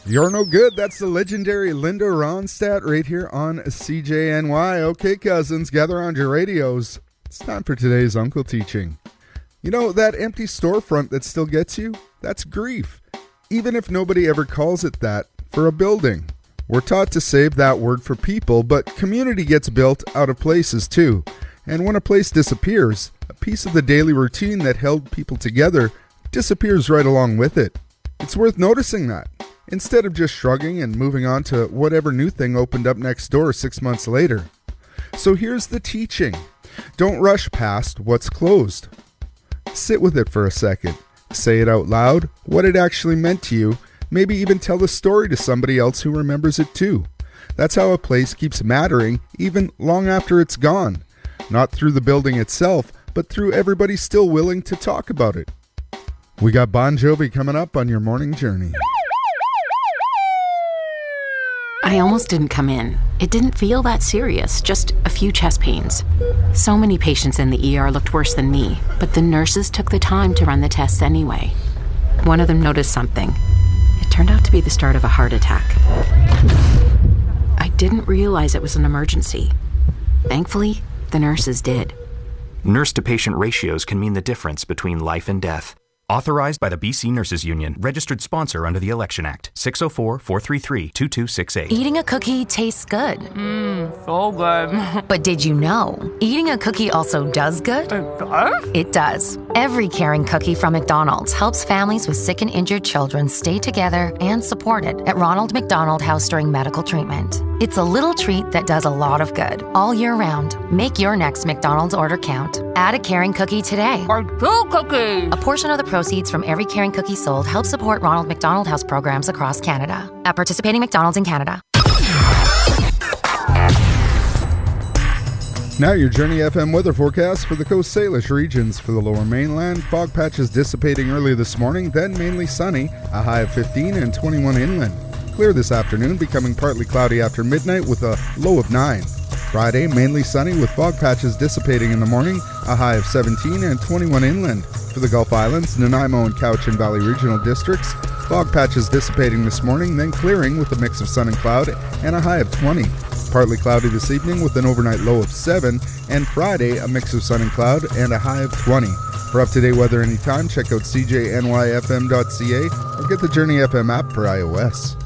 You're no good. That's the legendary Linda Ronstadt right here on CJNY. Okay, cousins, gather around your radios. It's time for today's Uncle Teaching. You know, that empty storefront that still gets you? That's grief. Even if nobody ever calls it that for a building. We're taught to save that word for people, but community gets built out of places too. And when a place disappears, a piece of the daily routine that held people together disappears right along with it. It's worth noticing that, instead of just shrugging and moving on to whatever new thing opened up next door 6 months later. So here's the teaching. Don't rush past what's closed. Sit with it for a second. Say it out loud, what it actually meant to you. Maybe even tell the story to somebody else who remembers it too. That's how a place keeps mattering even long after it's gone. Not through the building itself, but through everybody still willing to talk about it. We got Bon Jovi coming up on your morning journey. I almost didn't come in. It didn't feel that serious, just a few chest pains. So many patients in the ER looked worse than me, but the nurses took the time to run the tests anyway. One of them noticed something. It turned out to be the start of a heart attack. I didn't realize it was an emergency. Thankfully, the nurses did. Nurse-to-patient ratios can mean the difference between life and death. Authorized by the BC Nurses Union. Registered sponsor under the Election Act. 604-433-2268. Eating a cookie tastes good. So good. But did you know, eating a cookie also does good? It does? It does. Every caring cookie from McDonald's helps families with sick and injured children stay together and supported at Ronald McDonald House during medical treatment. It's a little treat that does a lot of good all year round. Make your next McDonald's order count. Add a caring cookie today. Or 2 cookies. A portion of the proceeds from every caring cookie sold helps support Ronald McDonald House programs across Canada. At participating McDonald's in Canada. Now your Journey FM weather forecast for the Coast Salish regions. For the lower mainland, fog patches dissipating early this morning, then mainly sunny, a high of 15 and 21 inland. Clear this afternoon, becoming partly cloudy after midnight with a low of 9. Friday, mainly sunny with fog patches dissipating in the morning, a high of 17 and 21 inland. For the Gulf Islands, Nanaimo and Cowichan Valley regional districts, fog patches dissipating this morning, then clearing with a mix of sun and cloud and a high of 20. Partly cloudy this evening with an overnight low of 7, and Friday, a mix of sun and cloud and a high of 20. For up-to-date weather anytime, check out cjnyfm.ca or get the Journey FM app for iOS.